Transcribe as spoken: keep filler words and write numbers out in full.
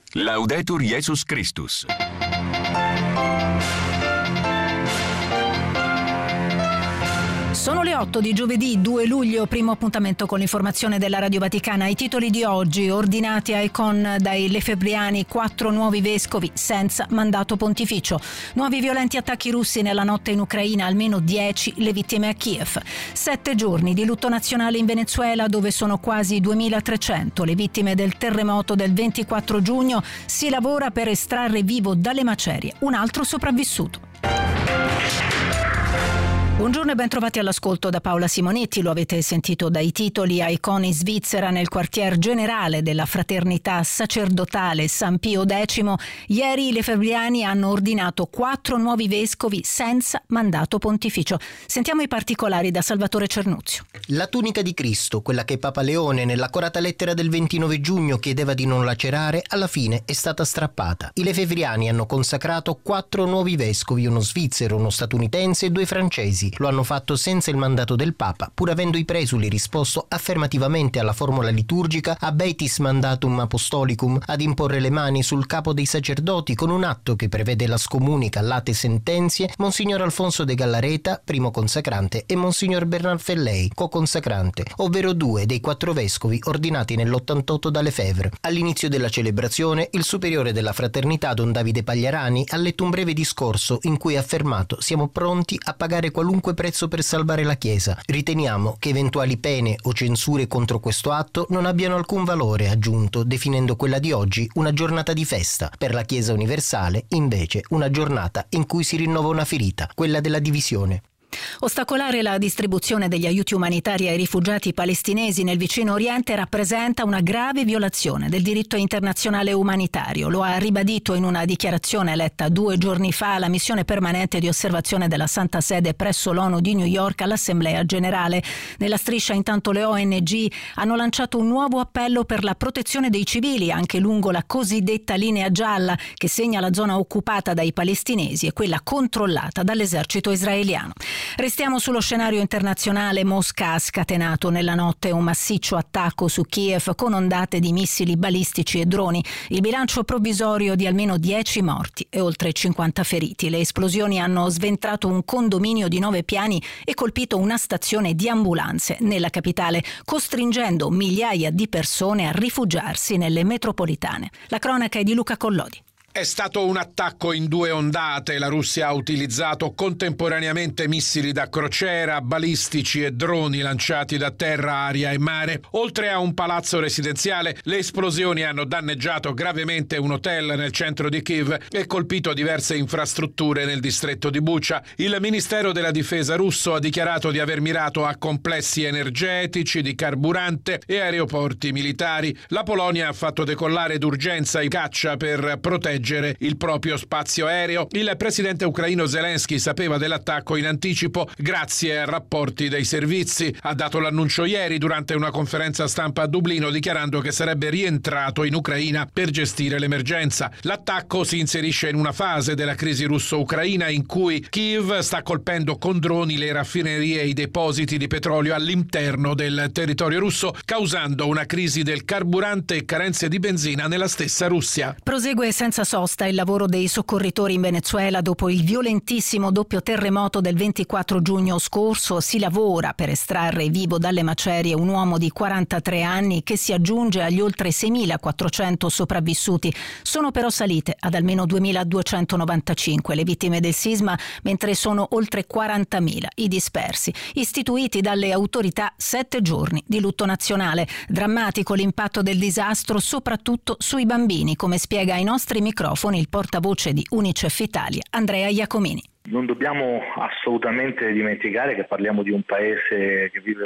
Laudetur Jesus Christus. Sono le otto di giovedì due luglio, primo appuntamento con l'informazione della Radio Vaticana. I titoli di oggi: ordinati a Icon dai Lefebvriani quattro nuovi vescovi senza mandato pontificio. Nuovi violenti attacchi russi nella notte in Ucraina, almeno dieci le vittime a Kiev. Sette giorni di lutto nazionale in Venezuela, dove sono quasi duemilatrecento le vittime del terremoto del ventiquattro giugno. Si lavora per estrarre vivo dalle macerie un altro sopravvissuto. Buongiorno e ben trovati all'ascolto da Paola Simonetti. Lo avete sentito dai titoli: a Icon in Svizzera, nel quartier generale della fraternità sacerdotale San Pio X. Ieri i lefebvriani hanno ordinato quattro nuovi vescovi senza mandato pontificio. Sentiamo i particolari da Salvatore Cernuzio. La tunica di Cristo, quella che Papa Leone nell'accorata lettera del ventinove giugno chiedeva di non lacerare, alla fine è stata strappata. I lefebvriani hanno consacrato quattro nuovi vescovi, uno svizzero, uno statunitense e due francesi. Lo hanno fatto senza il mandato del Papa, pur avendo i presuli risposto affermativamente alla formula liturgica Habetis mandatum apostolicum ad imporre le mani sul capo dei sacerdoti con un atto che prevede la scomunica late sentenzie Monsignor Alfonso de Gallareta, primo consacrante, e Monsignor Bernard Felley, co-consacrante, ovvero due dei quattro vescovi ordinati nell'ottantotto da Lefebvre. All'inizio della celebrazione, il superiore della fraternità, Don Davide Pagliarani, ha letto un breve discorso in cui ha affermato: siamo pronti a pagare qualunque prezzo per salvare la Chiesa. Riteniamo che eventuali pene o censure contro questo atto non abbiano alcun valore, ha aggiunto, definendo quella di oggi una giornata di festa. Per la Chiesa universale, invece, una giornata in cui si rinnova una ferita, quella della divisione. Ostacolare la distribuzione degli aiuti umanitari ai rifugiati palestinesi nel vicino Oriente rappresenta una grave violazione del diritto internazionale umanitario. Lo ha ribadito in una dichiarazione letta due giorni fa la missione permanente di osservazione della Santa Sede presso l'ONU di New York all'Assemblea Generale. Nella striscia, intanto, le O N G hanno lanciato un nuovo appello per la protezione dei civili anche lungo la cosiddetta linea gialla, che segna la zona occupata dai palestinesi e quella controllata dall'esercito israeliano. Restiamo sullo scenario internazionale. Mosca ha scatenato nella notte un massiccio attacco su Kiev con ondate di missili balistici e droni. Il bilancio provvisorio di almeno dieci morti e oltre cinquanta feriti. Le esplosioni hanno sventrato un condominio di nove piani e colpito una stazione di ambulanze nella capitale, costringendo migliaia di persone a rifugiarsi nelle metropolitane. La cronaca è di Luca Collodi. È stato un attacco in due ondate. La Russia ha utilizzato contemporaneamente missili da crociera, balistici e droni lanciati da terra, aria e mare. Oltre a un palazzo residenziale, le esplosioni hanno danneggiato gravemente un hotel nel centro di Kiev e colpito diverse infrastrutture nel distretto di Bucha. Il Ministero della Difesa russo ha dichiarato di aver mirato a complessi energetici, di carburante e aeroporti militari. La Polonia ha fatto decollare d'urgenza i caccia per proteggere il proprio spazio aereo. Il presidente ucraino Zelensky sapeva dell'attacco in anticipo grazie a rapporti dei servizi. Ha dato l'annuncio ieri durante una conferenza stampa a Dublino, dichiarando che sarebbe rientrato in Ucraina per gestire l'emergenza. L'attacco si inserisce in una fase della crisi russo-ucraina in cui Kiev sta colpendo con droni le raffinerie e i depositi di petrolio all'interno del territorio russo, causando una crisi del carburante e carenze di benzina nella stessa Russia. Prosegue senza sosta il lavoro dei soccorritori in Venezuela dopo il violentissimo doppio terremoto del ventiquattro giugno scorso. Si lavora per estrarre vivo dalle macerie un uomo di quarantatré anni che si aggiunge agli oltre seimilaquattrocento sopravvissuti. Sono però salite ad almeno duemiladuecentonovantacinque le vittime del sisma, mentre sono oltre quarantamila i dispersi. Istituiti dalle autorità sette giorni di lutto nazionale. Drammatico l'impatto del disastro soprattutto sui bambini, come spiega ai nostri microfoni il portavoce di Unicef Italia, Andrea Iacomini. Non dobbiamo assolutamente dimenticare che parliamo di un paese che vive